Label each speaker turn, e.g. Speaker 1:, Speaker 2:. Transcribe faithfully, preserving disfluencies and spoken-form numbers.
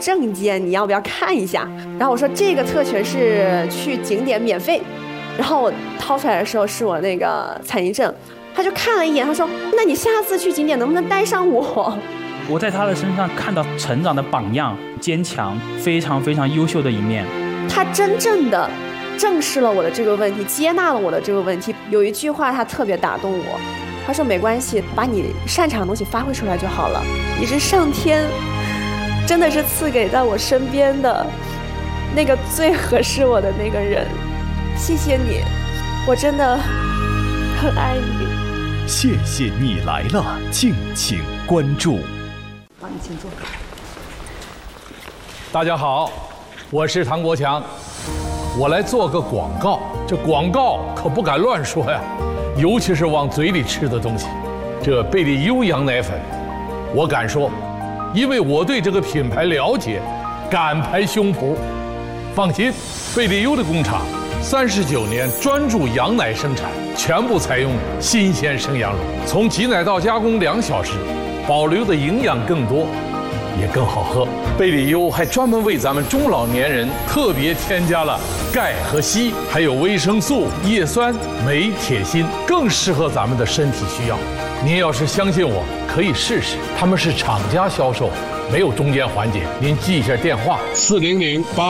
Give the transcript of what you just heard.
Speaker 1: 证件，你要不要看一下？然后我说这个特权是去景点免费，然后我掏出来的时候是我那个残疾证，他就看了一眼，他说那你下次去景点能不能带上我？
Speaker 2: 我在他的身上看到成长的榜样，坚强，非常非常优秀的一面。
Speaker 1: 他真正的正视了我的这个问题，接纳了我的这个问题。有一句话他特别打动我，他说没关系，把你擅长的东西发挥出来就好了。你是上天真的是赐给在我身边的那个最合适我的那个人，谢谢你，我真的很爱你。
Speaker 3: 谢谢你来了，敬请关注。
Speaker 1: 好，你请坐。
Speaker 4: 大家好，我是唐国强，我来做个广告。这广告可不敢乱说呀，尤其是往嘴里吃的东西。这贝利优羊奶粉，我敢说，因为我对这个品牌了解，敢拍胸脯。放心，贝利优的工厂三十九年专注羊奶生产，全部采用新鲜生羊乳，从挤奶到加工两小时，保留的营养更多，也更好喝。贝利优还专门为咱们中老年人特别添加了钙和硒，还有维生素、叶酸、镁、铁、锌，更适合咱们的身体需要。您要是相信我，可以试试。他们是厂家销售，没有中间环节。您记一下电话：四零零八。